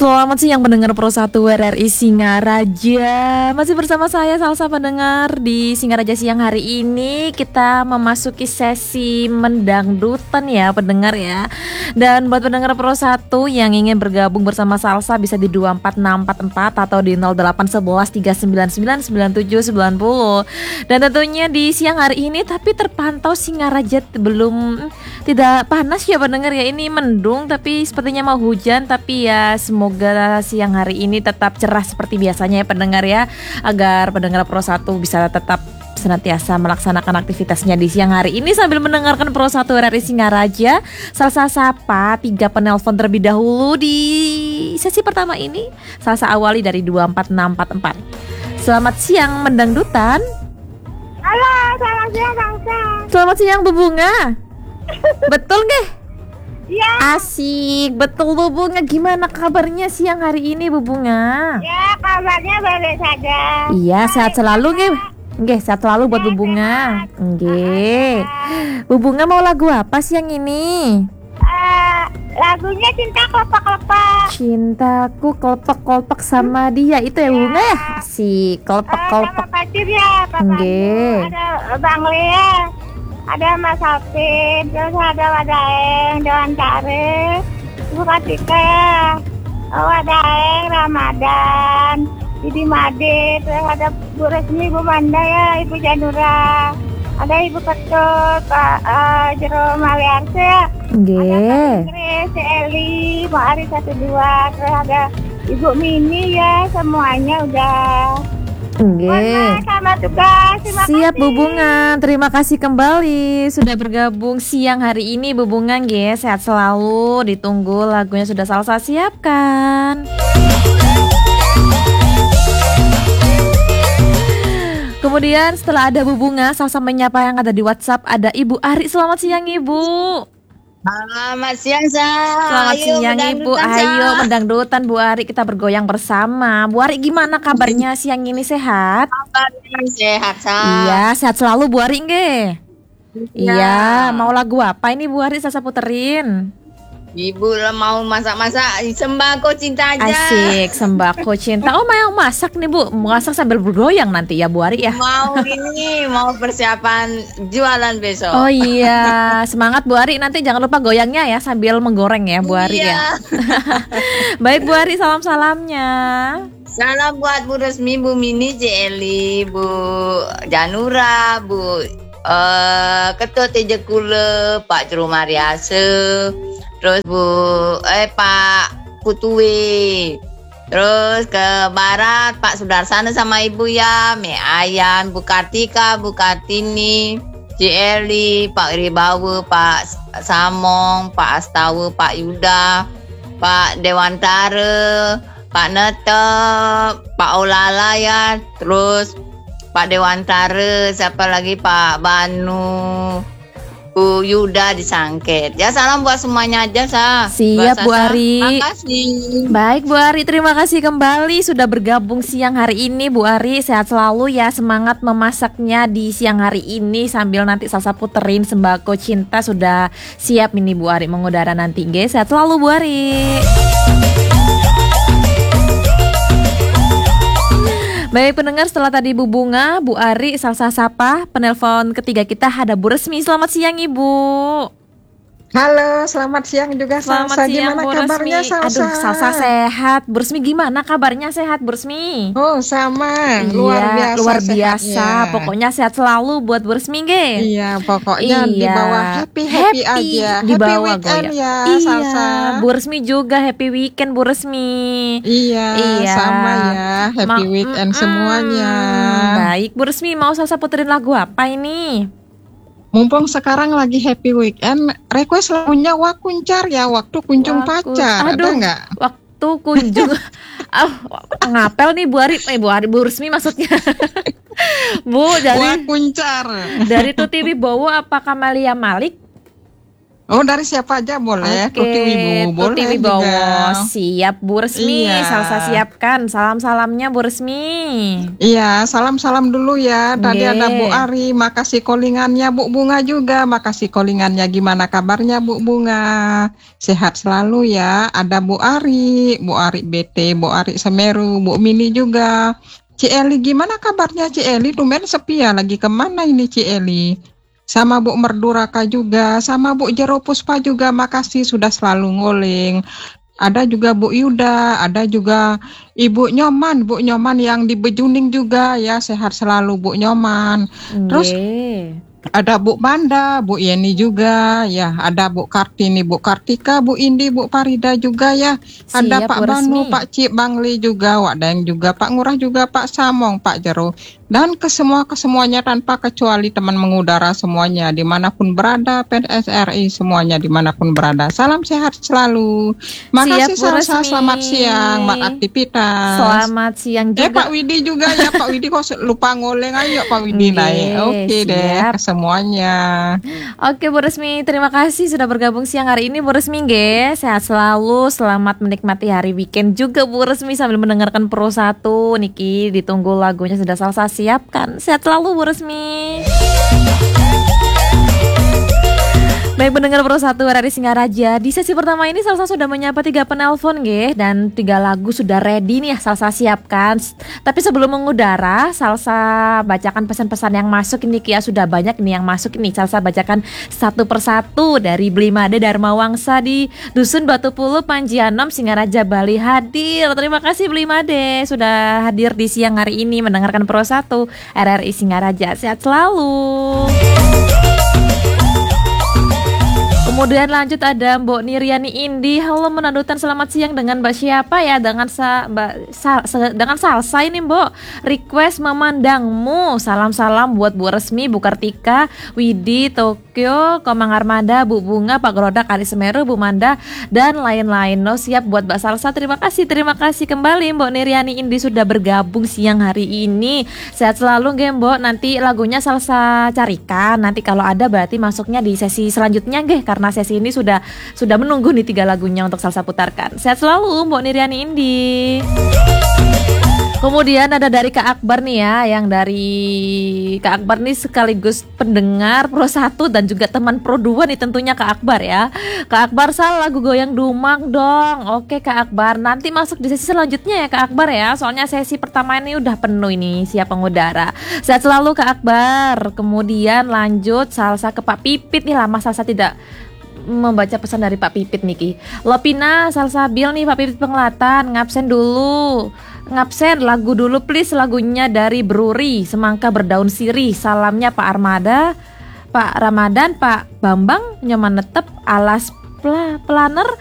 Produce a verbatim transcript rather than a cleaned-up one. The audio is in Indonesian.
Selamat siang pendengar Pro satu R R I Singaraja. Masih bersama saya Salsa pendengar di Singaraja siang hari ini. Kita memasuki sesi mendangdutan ya pendengar ya. Dan buat pendengar Pro satu yang ingin bergabung bersama Salsa bisa di dua empat enam empat empat atau di nol delapan satu satu tiga sembilan sembilan sembilan tujuh sembilan nol. Dan tentunya di siang hari ini tapi terpantau Singaraja belum tidak panas ya pendengar ya. Ini mendung tapi sepertinya mau hujan, tapi ya semoga siang hari ini tetap cerah seperti biasanya ya pendengar ya, agar pendengar Pro satu bisa tetap senantiasa melaksanakan aktivitasnya di siang hari ini sambil mendengarkan Pro satu R R I Singaraja. Salsa sapa tiga penelpon terlebih dahulu di sesi pertama ini. Salsa awali dari dua empat enam empat empat. Selamat siang mendangdutan. Halo, selamat siang Salsa. Selamat siang Bu Bunga. Betul nggih? Iya. Asik, betul Bu Bunga. Gimana kabarnya siang hari ini Bu Bunga? Ya, kabarnya baik saja. Iya, sehat selalu nggih. Nggih, sehat selalu buat Bu Bunga. Nggih. Bu Bunga mau lagu apa siang ini? Uh, lagunya Cinta Kelopak-Kelopak. Cintaku kelopak-kelopak sama dia. Itu ya Bu Bunga ya? Asik, Uh, kelopak-kelopak. sama Pacir ya, Pak Nggih. Pandu. Ada Bang Lea, ada Mas Alvin, terus ada Wadaeng, Dewan Kare, Ibu Katika, Wadaeng, Ramadan, Didi Made, terus ada Bu Resmi, Bu Manda ya, Ibu Janura, ada Ibu Ketut, Pak uh, Jero Maliarse ya, ada Nggih. Pak Chris, si Eli, Pak Ari satu dua, terus ada Ibu Mini ya, semuanya udah. Nggih. Selamat sama tugas, terima Siap kasih. Bu Bunga, terima kasih kembali sudah bergabung siang hari ini Bu Bunga nggih. Sehat selalu, ditunggu lagunya sudah Salsa siapkan. Kemudian setelah ada Bu Bunga, Salsa menyapa yang ada di WhatsApp. Ada Ibu Ari. Selamat siang Ibu. Selamat siang, Sa. Selamat Ayo, siang Ibu. mendangdutan, Sa. Ayo mendangdutan Bu Ari, kita bergoyang bersama. Bu Ari gimana kabarnya siang ini, sehat? Kabarnya sehat, Sa. Iya, sehat selalu Bu Ari nggih. Iya. Iya, mau lagu apa ini Bu Ari Salsa puterin? Ibu lah mau masak-masak sembako cinta aja. Asik, sembako cinta. Oh, mau masak nih Bu, masak sambil bergoyang nanti ya Bu Ari ya. Mau ini, mau persiapan jualan besok. Oh iya, semangat Bu Ari, nanti jangan lupa goyangnya ya sambil menggoreng ya Bu Ari Iya. ya. Baik Bu Ari, salam-salamnya. Salam buat Bu Resmi, Bu Mini, C Eli, Bu Janura, Bu eh Ketut Tejekule, Pak Jero Mariase, terus Bu eh Pak Putui, terus ke barat Pak Sudarsana sama Ibu ya, Me Ayan, Bu Kartika, Bu Kartini, C Eli, Pak Ribawe, Pak Samong, Pak Astawe, Pak Yuda, Pak Dewantara, Pak Nete, Pak Olala ya, terus Pak Dewantara, siapa lagi Pak Banu, Bu Yuda di Sangket. Ya salam buat semuanya aja, Sa. Siap, Buat Bu Sasa. Ari. Makasih. Baik Bu Ari, terima kasih kembali sudah bergabung siang hari ini Bu Ari. Sehat selalu ya, semangat memasaknya di siang hari ini sambil nanti Salsa puterin sembako cinta sudah siap ini Bu Ari mengudara nanti nggih. Sehat selalu Bu Ari. Baik pendengar, setelah tadi Bu Bunga, Bu Ari, Salsa sapa, penelpon ketiga kita ada Bu Resmi. Selamat siang Ibu. Halo, selamat siang juga Selamat Salsa. siang Gimana Bu kabarnya Resmi. Salsa? Aduh, Salsa sehat. Bu Resmi gimana kabarnya, sehat Bu Resmi? Oh, sama. Luar Iya, biasa luar biasa. sehatnya. Pokoknya sehat selalu buat Bu Resmi nggih. Iya, pokoknya di Iya. bawah happy-happy aja. Di Happy bawah weekend goyang. ya, Iya, Salsa. Bu Resmi juga happy weekend Bu Resmi. Iya, Iya. sama ya. Happy Ma- weekend Mm-mm. semuanya. Baik, Bu Resmi mau Salsa puterin lagu apa ini? Mumpung sekarang lagi happy weekend, request lagunya Wakuncar ya, waktu kunjung Waktu- pacar. Aduh. Ada nggak? Waktu kunjung ah, ngapel nih Bu Ari, eh Bu Ari, Bu Resmi maksudnya. Bu, dari Wakuncar. dari Tuti Wibowo apa Kamalia Malik? Oh, dari siapa aja boleh. Oke, Tuti Wibowo boleh Tuti Wibowo. juga. Siap Bu Resmi, Iya. Salsa siapkan salam-salamnya Bu Resmi. Iya, salam-salam dulu ya. Tadi Nggih. ada Bu Ari, makasih callingannya. Bu Bunga juga, makasih callingannya. Gimana kabarnya Bu Bunga? Sehat selalu ya. Ada Bu Ari, Bu Ari B T, Bu Ari Semeru, Bu Mini juga. Ci Eli, gimana kabarnya Ci Eli? Tumben sepi ya, lagi kemana ini Ci Eli? Sama Bu Merduraka juga, sama Bu Jero Puspa juga, makasih sudah selalu ngoling. Ada juga Bu Yuda, ada juga Ibu Nyoman, Bu Nyoman yang di Bejuning juga ya, sehat selalu Bu Nyoman. Terus Nggih. ada Bu Banda, Bu Yeni juga ya, ada Bu Kartini, Bu Kartika, Bu Indi, Bu Farida juga ya. Ada Siap, Pak Bu Banu, Resmi. Pak Cip Bangli juga, Wak Dayang juga, Pak Ngurah juga, Pak Samong, Pak Jero. Dan ke semua kesemuanya tanpa kecuali teman mengudara semuanya dimanapun berada, P S R I semuanya dimanapun berada. Salam sehat selalu. Makasih Siap, Bu Salsa, Resmi. selamat siang, Mak aktivitas. Selamat siang Eh juga. Pak Widi juga ya, Pak Widi kok lupa ngoleng, ayo Pak Widi Nggih, naik. Oke deh siap. semuanya. Oke Bu Resmi, terima kasih sudah bergabung siang hari ini Bu Resmi nggih. Sehat selalu, selamat menikmati hari weekend juga Bu Resmi sambil mendengarkan Pro satu. Niki ditunggu lagunya sudah Salsa siapkan. Sehat selalu Bu Resmi. Baik pendengar Pro satu R R I Singaraja, di sesi pertama ini Salsa sudah menyapa tiga penelpon nggih, dan tiga lagu sudah ready nih Salsa siapkan. S- Tapi sebelum mengudara, Salsa bacakan pesan-pesan yang masuk ini ya, sudah banyak nih yang masuk ini. Salsa bacakan satu persatu dari Blimade Dharma Wangsa di Dusun Batu Pulu Panjianom Singaraja Bali hadir. Terima kasih Blimade sudah hadir di siang hari ini mendengarkan Pro satu R R I Singaraja. Sehat selalu. Kemudian lanjut ada Mbok Niriani Indi. Halo Menandutan, selamat siang, dengan Mbak siapa ya? Dengan sa, Mbak, sa- sa- dengan Salsa ini Mbok. Request memandangmu. Salam-salam buat Bu Resmi, Bu Kartika, Widi, Tokyo, Komang Armada, Bu Bunga, Pak Grodak, Ali Semeru, Bu Manda, dan lain-lain. No, siap buat Mbak Salsa. Terima kasih, terima kasih kembali Mbok Niriani Indi sudah bergabung siang hari ini. Sehat selalu nggih Mbok. Nanti lagunya Salsa carikan. Nanti kalau ada berarti masuknya di sesi selanjutnya nggih, karena sesi ini sudah sudah menunggu nih tiga lagunya untuk Salsa putarkan. Sehat selalu Mbok Niriani Indi. Kemudian ada dari Kak Akbar nih ya, yang dari Kak Akbar nih sekaligus pendengar Pro satu dan juga teman Pro dua nih tentunya Kak Akbar ya. Kak Akbar, sal lagu Goyang Dumang dong. Oke Kak Akbar, nanti masuk di sesi selanjutnya ya Kak Akbar ya. Soalnya sesi pertama ini udah penuh ini, siap pengudara. Sehat selalu Kak Akbar. Kemudian lanjut Salsa ke Pak Pipit nih, lama Salsa tidak membaca pesan dari Pak Pipit Niki. Lopina Salsabil nih Pak Pipit Penglatan, ngabsen dulu. Ngabsen lagu dulu please, lagunya dari Bruri, Semangka Berdaun Sirih. Salamnya Pak Armada, Pak Ramadan, Pak Bambang, Nyoman Netep, Alas Pla- Planer,